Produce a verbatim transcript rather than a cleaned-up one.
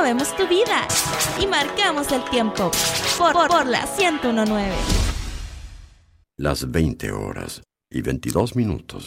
movemos tu vida y marcamos el tiempo por, por, por la ciento uno punto nueve. Las veinte horas y veintidós minutos.